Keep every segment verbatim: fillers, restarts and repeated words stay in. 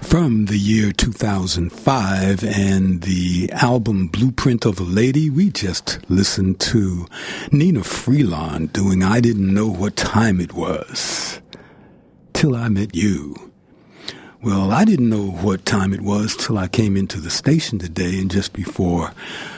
From the year two thousand five and the album Blueprint of a Lady, we just listened to Nina Freelon doing I Didn't Know What Time It Was Till I Met You. Well, I didn't know what time it was till I came into the station today, and just before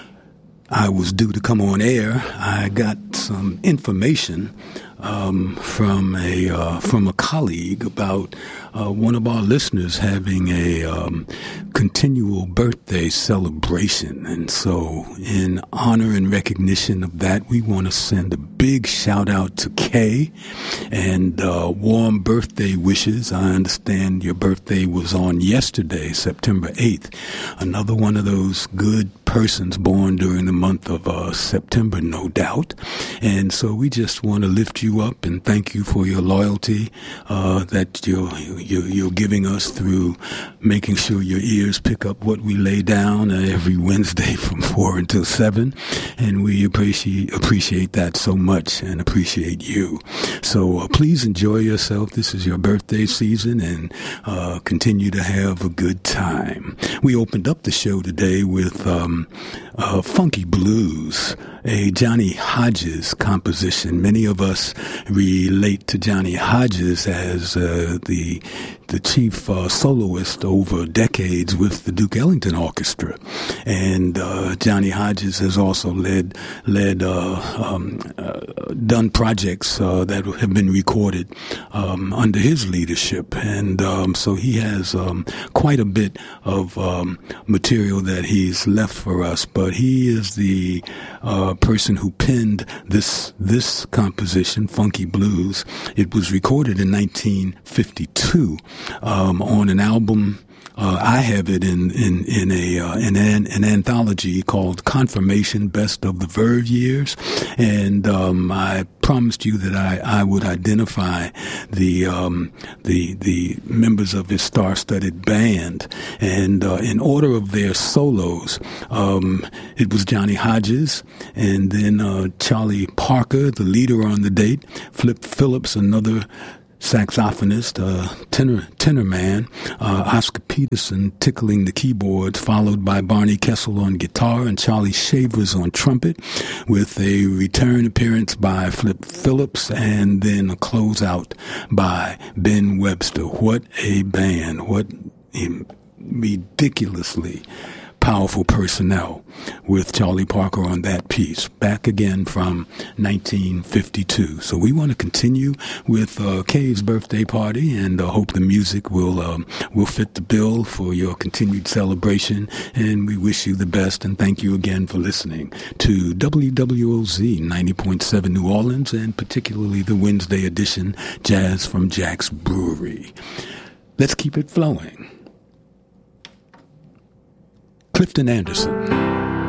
I was due to come on air, I got some information um, from a uh, from a colleague about uh, one of our listeners having a um, continual birthday celebration. And so in honor and recognition of that, we want to send a big shout out to Kay and uh, warm birthday wishes. I understand your birthday was on yesterday, September eighth. Another one of those good persons born during the month of uh, September, no doubt. And so we just want to lift you up and thank you for your loyalty uh, that you're, you're, you're giving us through making sure your ears pick up what we lay down uh, every Wednesday from four until seven. And we appreciate appreciate that so much and appreciate you. So uh, please enjoy yourself. This is your birthday season, and uh, continue to have a good time. We opened up the show today with um, uh, Funky Blues, a Johnny Hodges composition. Many of us relate to Johnny Hodges as uh, the the chief uh, soloist over decades with the Duke Ellington Orchestra, and uh, Johnny Hodges has also led led uh, um, uh, done projects uh, that have been recorded um, under his leadership, and um, so he has um, quite a bit of um, material that he's left for us. But he is the uh, person who penned this this composition, Funky Blues. It was recorded in nineteen fifty-two. Um, on an album, uh, I have it in in in a uh, in an, an anthology called Confirmation Best of the Verve Years, and um, I promised you that I, I would identify the um, the the members of his star-studded band, and uh, in order of their solos, um, it was Johnny Hodges, and then uh, Charlie Parker, the leader on the date, Flip Phillips, another saxophonist, uh, tenor, tenor man, uh, Oscar Peterson tickling the keyboards, followed by Barney Kessel on guitar and Charlie Shavers on trumpet, with a return appearance by Flip Phillips, and then a closeout by Ben Webster. What a band. What a ridiculously powerful personnel with Charlie Parker on that piece, back again from nineteen fifty-two. So we want to continue with uh, Kay's birthday party, and uh, hope the music will um, will fit the bill for your continued celebration. And we wish you the best, and thank you again for listening to W W O Z ninety point seven New Orleans, and particularly the Wednesday edition, Jazz from Jack's Brewery. Let's keep it flowing. Clifton Anderson.